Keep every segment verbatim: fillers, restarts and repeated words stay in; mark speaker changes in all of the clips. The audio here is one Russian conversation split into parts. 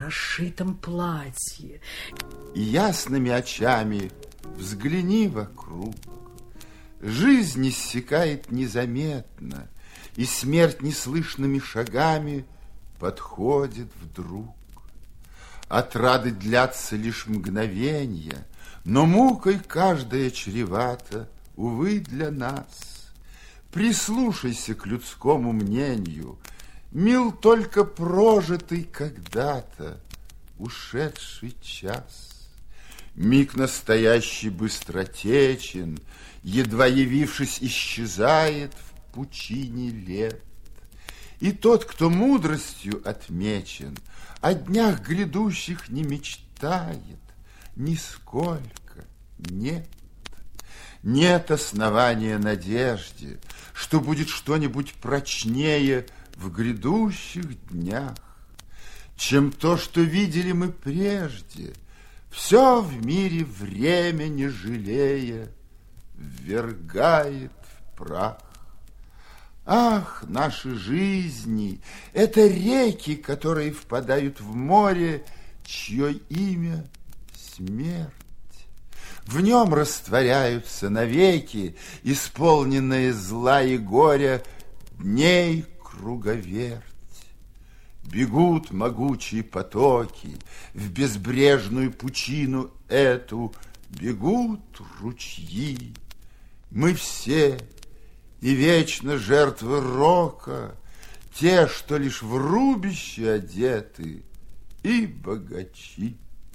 Speaker 1: расшитом платье.
Speaker 2: И ясными очами взгляни вокруг. Жизнь иссякает незаметно, и смерть неслышными шагами подходит вдруг. Отрады длятся лишь мгновенья, но мукой каждая чревата, увы, для нас. Прислушайся к людскому мнению, мил только прожитый когда-то ушедший час. Миг настоящий быстротечен, едва явившись, исчезает в пучине лет. И тот, кто мудростью отмечен, о днях грядущих не мечтает, нисколько нет. Нет основания надежде, что будет что-нибудь прочнее в грядущих днях, чем то, что видели мы прежде. Все в мире время, не жалея, ввергает в прах. Ах, наши жизни — это реки, которые впадают в море, чье имя — смерть. В нем растворяются навеки, исполненные зла и горя, дней круговерть. Бегут могучие потоки в безбрежную пучину эту, бегут ручьи. Мы все и вечно жертвы рока, те, что лишь в рубище одеты, и богачи.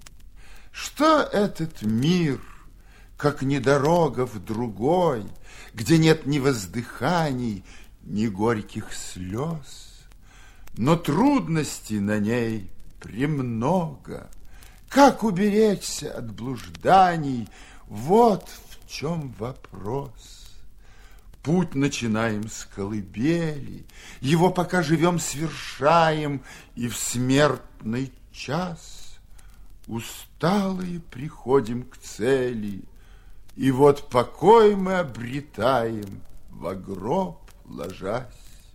Speaker 2: Что этот мир, как не дорога в другой, где нет ни воздыханий, ни горьких слез? Но трудностей на ней премного. Как уберечься от блужданий? Вот в чем вопрос. Путь начинаем с колыбели, его пока живем свершаем, и в смертный час усталые приходим к цели, и вот покой мы обретаем, во гроб ложась.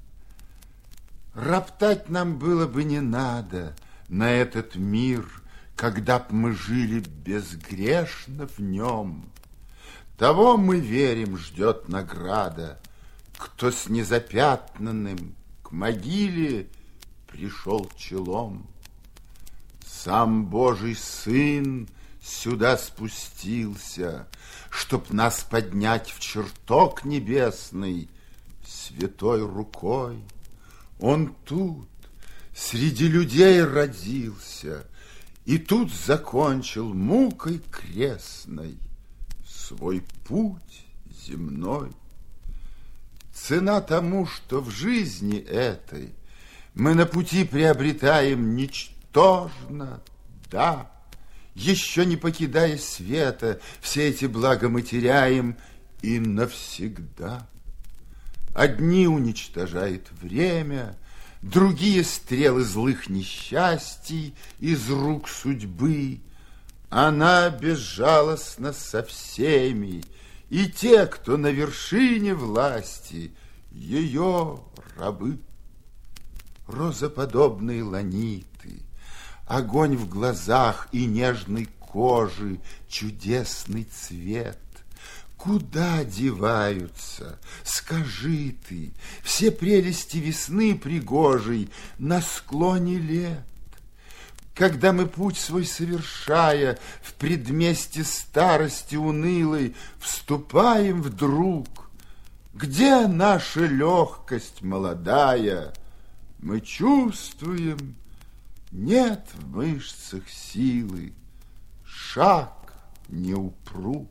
Speaker 2: Роптать нам было бы не надо на этот мир, когда б мы жили безгрешно в нем. Того, мы верим, ждет награда, кто с незапятнанным к могиле пришел челом. Сам Божий Сын сюда спустился, чтоб нас поднять в чертог небесный святой рукой. Он тут, среди людей родился, и тут закончил мукой крестной свой путь земной. Цена тому, что в жизни этой мы на пути приобретаем ничтожно, да, еще не покидая света, все эти блага мы теряем и навсегда. Одни уничтожает время, другие стрелы злых несчастий из рук судьбы. Она безжалостна со всеми, и те, кто на вершине власти, ее рабы. Розоподобные ланиты, огонь в глазах и нежной кожи, чудесный цвет. Куда деваются, скажи ты, все прелести весны пригожей на склоне лет? Когда мы путь свой совершая, в предместье старости унылой, вступаем вдруг, где наша легкость молодая? Мы чувствуем, нет в мышцах силы, шаг не упруг.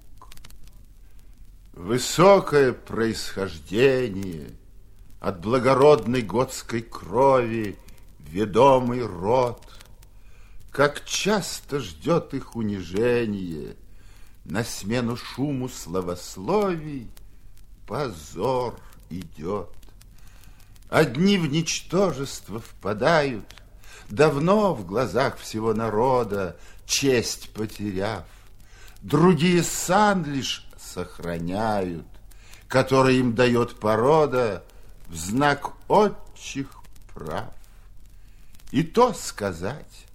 Speaker 2: Высокое происхождение, от благородной готской крови ведомый род, как часто ждет их унижение, на смену шуму славословий позор идет. Одни в ничтожество впадают, давно в глазах всего народа честь потеряв, другие сан лишь сохраняют, который им дает порода в знак отчих прав. И то сказать,